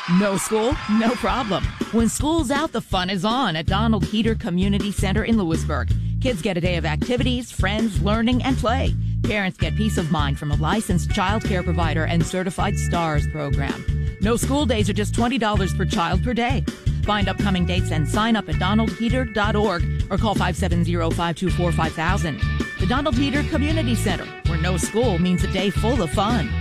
No school? No problem. When school's out, the fun is on at Donald Heater Community Center in Lewisburg. Kids get a day of activities, friends, learning, and play. Parents get peace of mind from a licensed child care provider and certified STARS program. No school days are just $20 per child per day. Find upcoming dates and sign up at donaldheater.org or call 570-524-5000. The Donald Heater Community Center, where no school means a day full of fun.